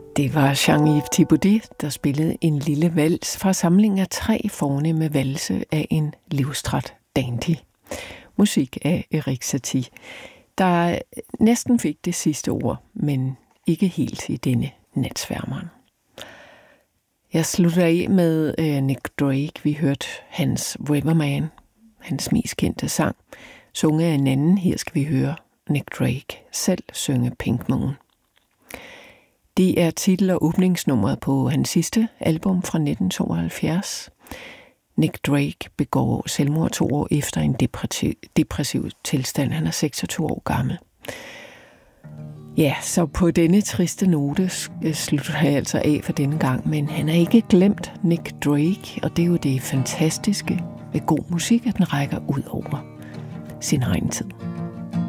Det var Jean-Yves Thibaudet, der spillede en lille vals fra samlingen af 3 fornemme valse af en livstræt dandy. Musik af Erik Satie, der næsten fik det sidste ord, men ikke helt i denne natsværmeren. Jeg slutter af med Nick Drake. Vi hørte hans Riverman, hans mest kendte sang, sunget af en anden. Her skal vi høre Nick Drake selv synge Pink Moon. Det er titel- og åbningsnummeret på hans sidste album fra 1972. Nick Drake begår selvmord 2 år efter en depressiv tilstand. Han er 26 år gammel. Ja, så på denne triste note slutter jeg altså af for denne gang, men han er ikke glemt, Nick Drake, og det er jo det fantastiske ved god musik, at den rækker ud over sin egen tid.